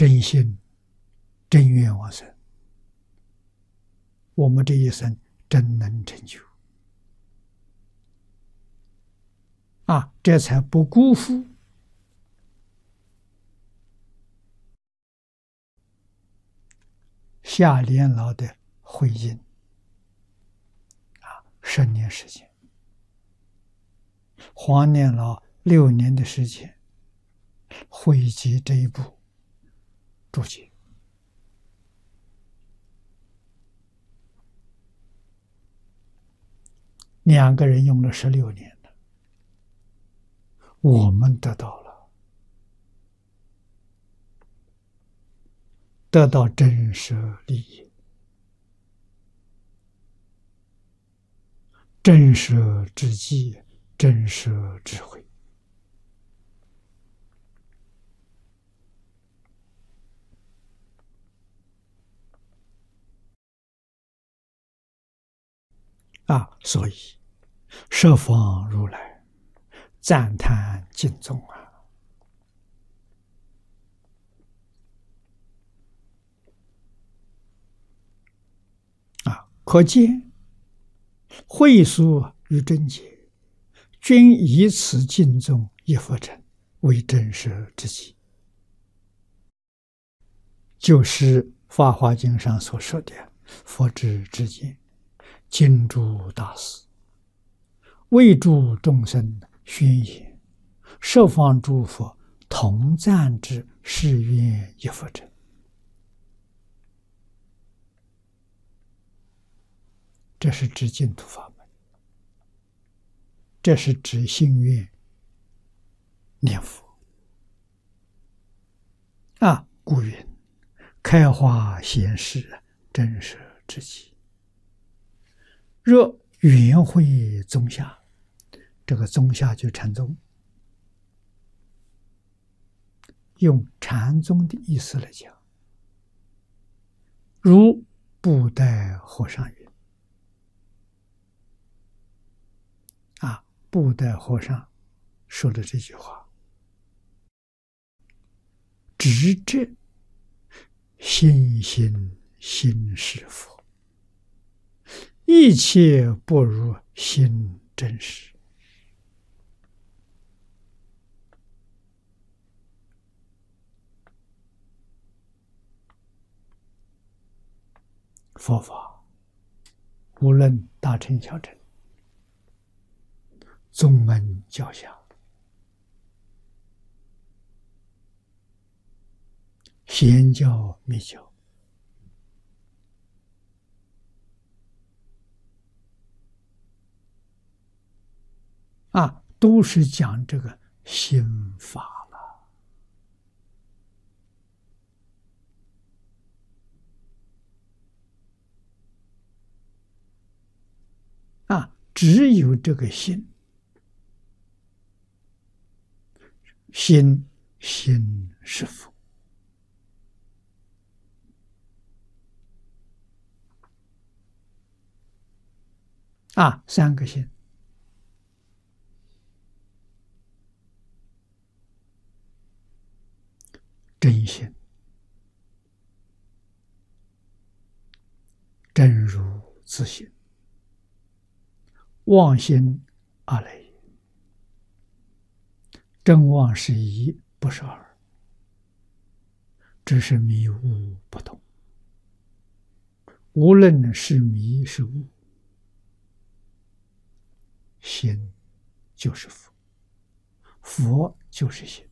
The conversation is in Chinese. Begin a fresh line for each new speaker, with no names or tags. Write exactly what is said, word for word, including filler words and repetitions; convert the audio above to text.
真心、真愿往生，我们这一生真能成就啊！这才不辜负下莲老的慧音啊，十年时间，黄念老六年的时间，汇集这一部注解。两个人用了十六年了，我们得到了，得到真实利益，真实之机，真实智慧。啊，所以十方如来赞叹经宗啊！啊，可见慧疏与真解，均以此经宗一佛成为真实之机，就是《法华经》上所说的佛之之见，经诸大师为诸众生宣言，十方诸佛同赞之，誓愿一佛成。这是指净土法门，这是指心愿念佛啊！故云：开化显示，真实之机。若圆会宗下，这个宗下就禅宗，用禅宗的意思来讲，如布袋和尚云啊，布袋和尚说的这句话，直指心心心是佛，一切不如心真实。佛法无论大乘小乘，宗门教下，显教密教，啊，都是讲这个心法了。啊，只有这个心，心心是佛。啊，三个心。真心、真如自性，妄心二类，真妄是一，不是二，只是迷悟不同。无论是迷是悟，心就是佛，佛就是心。